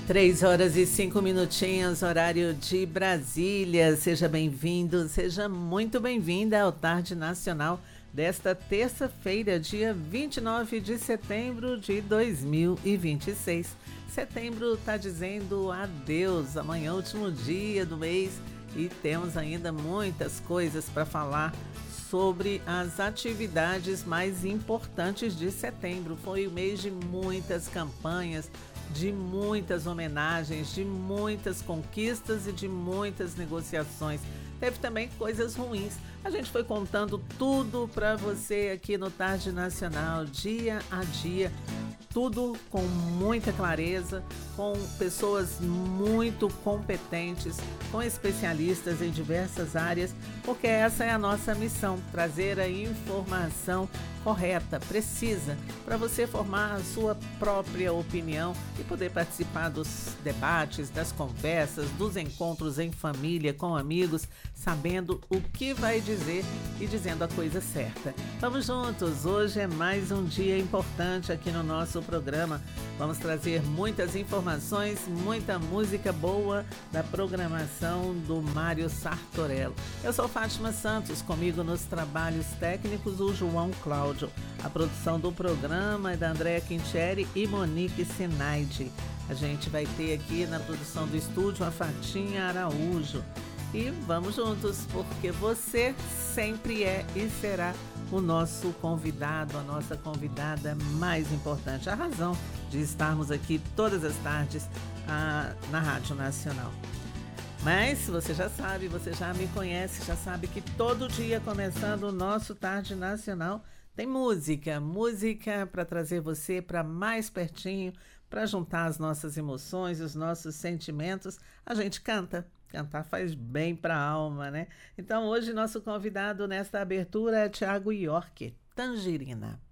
3 horas e 5 minutinhos, horário de Brasília. Seja bem-vindo, seja muito bem-vinda ao Tarde Nacional desta terça-feira, dia 29 de setembro de 2026. Setembro está dizendo adeus, amanhã é o último dia do mês e temos ainda muitas coisas para falar sobre as atividades mais importantes de setembro. Foi o mês de muitas campanhas, de muitas homenagens, de muitas conquistas e de muitas negociações. Teve também coisas ruins. A gente foi contando tudo para você aqui no Tarde Nacional, dia a dia, tudo com muita clareza, com pessoas muito competentes, com especialistas em diversas áreas, porque essa é a nossa missão, trazer a informação correta, precisa, para você formar a sua própria opinião e poder participar dos debates, das conversas, dos encontros em família, com amigos, sabendo o que vai dizer e dizendo a coisa certa. Vamos juntos, hoje é mais um dia importante aqui no nosso programa. Vamos trazer muitas informações, muita música boa da programação do Mário Sartorello. Eu sou Fátima Santos, comigo nos trabalhos técnicos o João Cláudio. A produção do programa é da Andréa Quincheri e Monique Sinaide. A gente vai ter aqui na produção do estúdio a Fatinha Araújo. E vamos juntos, porque você sempre é e será o nosso convidado, a nossa convidada mais importante. A razão de estarmos aqui todas as tardes na Rádio Nacional. Mas você já sabe, você já me conhece, já sabe que todo dia, começando o nosso Tarde Nacional, tem música para trazer você para mais pertinho, para juntar as nossas emoções, os nossos sentimentos. A gente canta. Cantar faz bem para a alma, né? Então hoje nosso convidado nesta abertura é Thiago York, Tangerina.